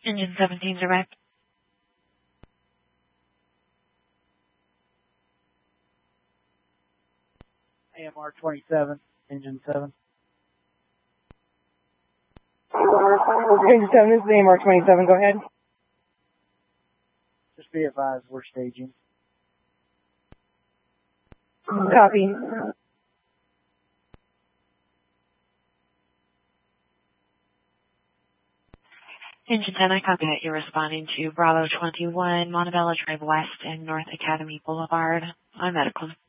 Engine 17 direct. AMR 27, engine 7. Engine 7, this is AMR 27, go ahead. Just be advised, we're staging. Copy. Engine 10, I copy that you're responding to Bravo 21, Montebello Drive West and North Academy Boulevard on medical